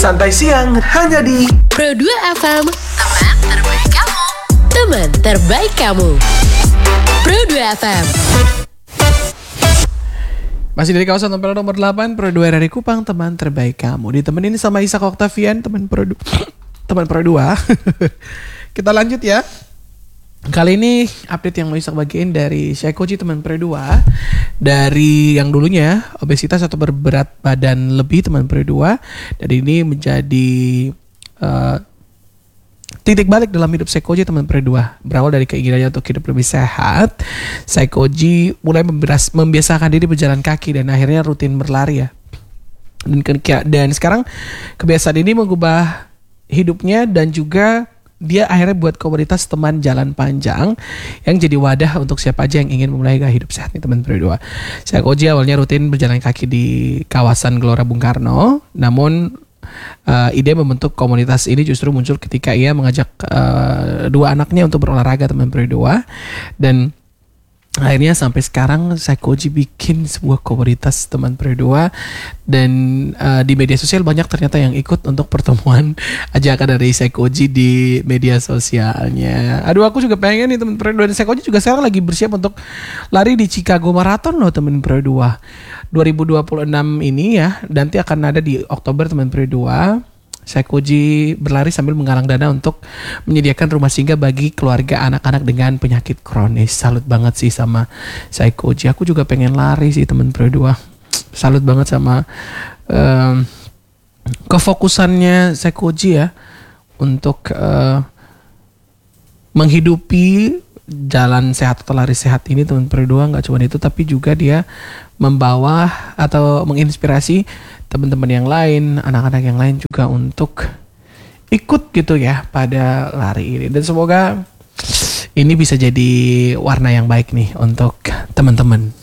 Santai Siang hanya di Pro 2 FM. Teman terbaik kamu. Teman terbaik kamu. Pro 2 FM. Masih dari kawasan Tempel nomor 8, Pro 2 dari Kupang, teman terbaik kamu. Ditemenin sama Ishak Octavian, teman Pro 2. Kita lanjut ya. Kali ini update yang mau Ishak bagiin dari Psychoji, teman Pro 2. Dari yang dulunya obesitas atau berberat badan lebih, teman Pro 2. Dan ini menjadi titik balik dalam hidup Psychoji, teman Pro 2. Berawal dari keinginannya untuk hidup lebih sehat, Psychoji mulai membiasakan diri berjalan kaki dan akhirnya rutin berlari ya. Dan sekarang kebiasaan ini mengubah hidupnya dan juga dia akhirnya buat komunitas teman jalan panjang yang jadi wadah untuk siapa aja yang ingin memulai gaya hidup sehat nih, teman Pro 2. Psychoji awalnya rutin berjalan kaki di kawasan Gelora Bung Karno, namun ide membentuk komunitas ini justru muncul ketika ia mengajak dua anaknya untuk berolahraga, teman Pro 2. Dan akhirnya sampai sekarang Psychoji bikin sebuah komunitas, teman Pro 2. Dan di media sosial banyak ternyata yang ikut untuk pertemuan ajakan dari Psychoji di media sosialnya. Aduh, aku juga pengen nih, teman Pro 2. Dan Psychoji juga sekarang lagi bersiap untuk lari di Chicago Marathon loh, teman Pro 2. 2026 ini ya, nanti akan ada di Oktober, teman Pro 2. Psychoji berlari sambil menggalang dana untuk menyediakan rumah singgah bagi keluarga anak-anak dengan penyakit kronis. Salut banget sih sama Psychoji. Aku juga pengen lari sih, teman Pro 2. Salut banget sama kefokusannya Psychoji ya untuk menghidupi jalan sehat atau lari sehat ini, teman Pro 2. Nggak cuma itu, tapi juga dia membawa atau menginspirasi teman-teman yang lain, anak-anak yang lain juga untuk ikut gitu ya pada lari ini. Dan semoga ini bisa jadi warna yang baik nih untuk teman-teman